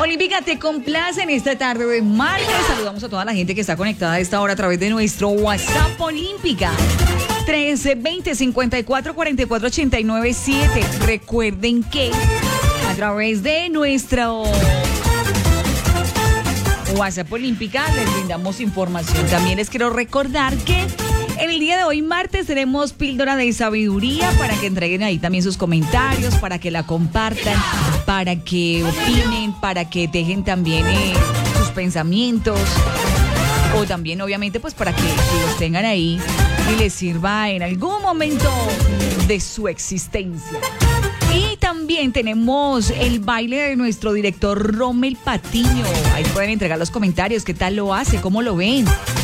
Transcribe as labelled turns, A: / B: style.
A: Olímpica te complace en esta tarde de martes. Saludamos a toda la gente que está conectada a esta hora a través de nuestro WhatsApp Olímpica. 1320-5444-897. Recuerden que a través de nuestro WhatsApp Olímpica les brindamos información. También les quiero recordar que en el día de hoy, martes, tenemos píldora de sabiduría para que entreguen ahí también sus comentarios, para que la compartan, para que opinen, para que dejen también sus pensamientos. O también, obviamente, pues para que los tengan ahí y les sirva en algún momento de su existencia. Y también tenemos el baile de nuestro director Rommel Patiño. Ahí pueden entregar los comentarios, qué tal lo hace, cómo lo ven.